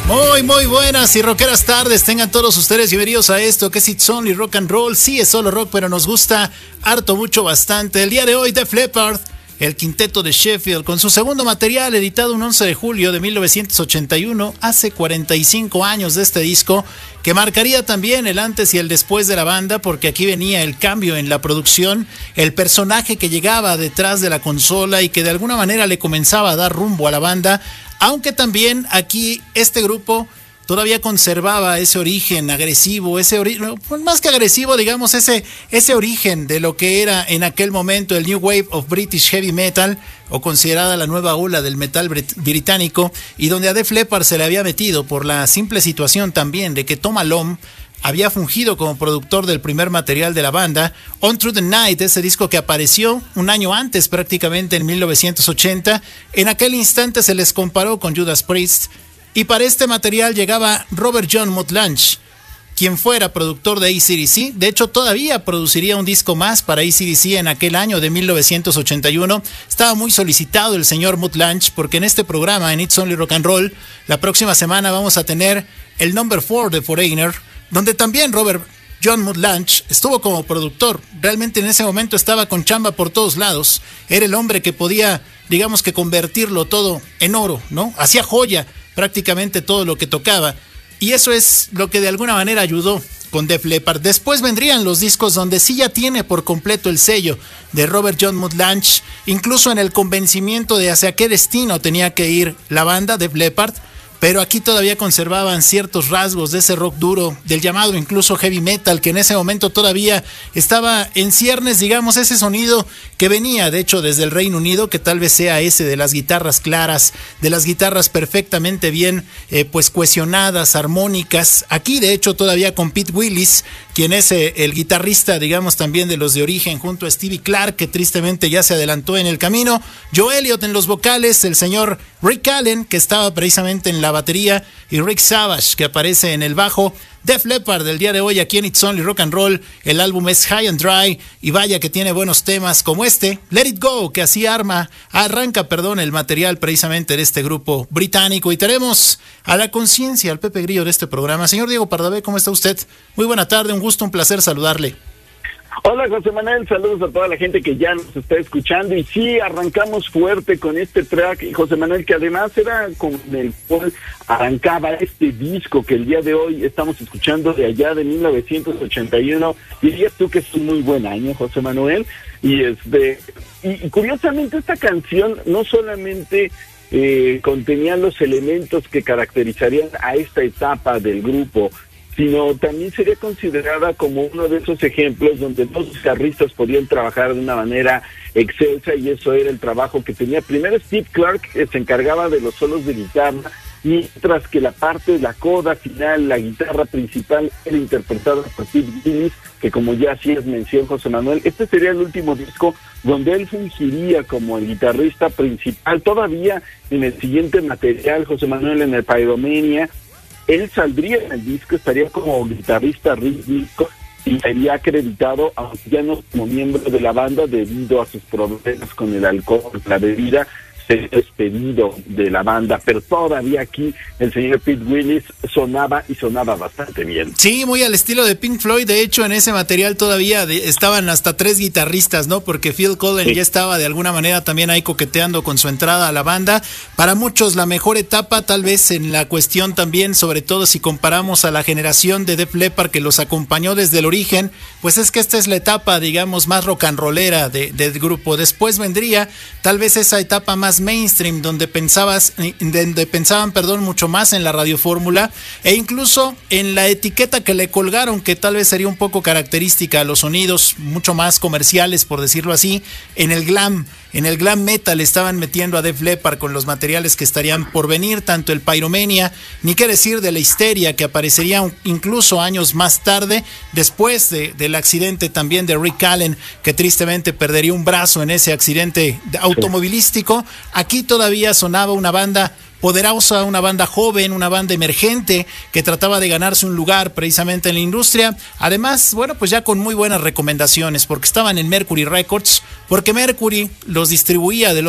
Muy buenas y rockeras tardes. Tengan todos ustedes bienvenidos a esto que es It's Only Rock and Roll. Sí, es solo rock, pero nos gusta harto, mucho, bastante. El día de hoy, Def Leppard, el quinteto de Sheffield, con su segundo material editado un 11 de julio de 1981, hace 45 años de este disco, que marcaría también el antes y el después de la banda, porque aquí venía el cambio en la producción, el personaje que llegaba detrás de la consola y que de alguna manera le comenzaba a dar rumbo a la banda, aunque también aquí este grupo todavía conservaba ese origen agresivo, más que agresivo, digamos, ese origen de lo que era en aquel momento el New Wave of British Heavy Metal, o considerada la nueva ola del metal británico, y donde a Def Leppard se le había metido por la simple situación también de que Tom Allom había fungido como productor del primer material de la banda, On Through the Night, ese disco que apareció un año antes, prácticamente en 1980. En aquel instante se les comparó con Judas Priest, y para este material llegaba Robert John Mutt Lange, quien fuera productor de AC/DC. De hecho, todavía produciría un disco más para AC/DC en aquel año de 1981. Estaba muy solicitado el señor Mutt Lange, porque en este programa, en It's Only Rock and Roll, la próxima semana vamos a tener el Number 4 de Foreigner, donde también Robert John Mutt Lange estuvo como productor. Realmente en ese momento estaba con chamba por todos lados. Era el hombre que podía, digamos, que convertirlo todo en oro, ¿no? Hacía joya prácticamente todo lo que tocaba. Y eso es lo que de alguna manera ayudó con Def Leppard. Después vendrían los discos donde sí ya tiene por completo el sello de Robert John Mutt Lange, incluso en el convencimiento de hacia qué destino tenía que ir la banda Def Leppard. Pero aquí todavía conservaban ciertos rasgos de ese rock duro, del llamado incluso heavy metal, que en ese momento todavía estaba en ciernes, digamos, ese sonido que venía, de hecho, desde el Reino Unido, que tal vez sea ese de las guitarras claras, de las guitarras perfectamente bien pues cohesionadas, armónicas. Aquí, de hecho, todavía con Pete Willis, quien es el guitarrista, digamos, también de los de origen, junto a Stevie Clark, que tristemente ya se adelantó en el camino. Joe Elliott en los vocales, el señor Rick Allen, que estaba precisamente en la batería, y Rick Savage, que aparece en el bajo. Def Leppard del día de hoy aquí en It's Only Rock and Roll. El álbum es High and Dry, y vaya que tiene buenos temas como este, Let It Go, que así arranca el material precisamente de este grupo británico. Y tenemos a la conciencia, al Pepe Grillo de este programa. Señor Diego Pardavé, ¿cómo está usted? Muy buena tarde, un gusto, un placer saludarle. Hola José Manuel, saludos a toda la gente que ya nos está escuchando. Y sí, arrancamos fuerte con este track, José Manuel, que además era con el cual arrancaba este disco que el día de hoy estamos escuchando, de allá de 1981. Dirías tú que es un muy buen año, José Manuel. Y curiosamente esta canción no solamente contenía los elementos que caracterizarían a esta etapa del grupo, sino también sería considerada como uno de esos ejemplos donde los guitarristas podían trabajar de una manera excelsa, y eso era el trabajo que tenía primero Steve Clark, que se encargaba de los solos de guitarra, mientras que la parte de la coda final, la guitarra principal, era interpretada por Pete Willis, que como ya hacías mención, José Manuel, este sería el último disco donde él fungiría como el guitarrista principal. Todavía en el siguiente material, José Manuel, en el Pyromania, él saldría en el disco, estaría como guitarrista rítmico y sería acreditado, aunque ya no como miembro de la banda, debido a sus problemas con el alcohol, la bebida. Se despedido de la banda, pero todavía aquí el señor Pete Willis sonaba bastante bien. Sí, muy al estilo de Pink Floyd. De hecho, en ese material todavía estaban hasta 3 guitarristas, ¿no? Porque Phil Collen ya estaba de alguna manera también ahí coqueteando con su entrada a la banda. Para muchos la mejor etapa, tal vez en la cuestión también, sobre todo si comparamos a la generación de Def Leppard que los acompañó desde el origen, pues es que esta es la etapa, digamos, más rock and rollera del grupo. Después vendría tal vez esa etapa más mainstream, donde pensaban mucho más en la radiofórmula e incluso en la etiqueta que le colgaron, que tal vez sería un poco característica a los sonidos mucho más comerciales, por decirlo así. En el glam metal estaban metiendo a Def Leppard con los materiales que estarían por venir, tanto el Pyromania, ni qué decir de la Histeria, que aparecería incluso años más tarde, después del accidente también de Rick Allen, que tristemente perdería un brazo en ese accidente automovilístico. Aquí todavía sonaba una banda poderosa, una banda joven, una banda emergente que trataba de ganarse un lugar precisamente en la industria. Además, bueno, pues ya con muy buenas recomendaciones, porque estaban en Mercury Records, porque Mercury los distribuía de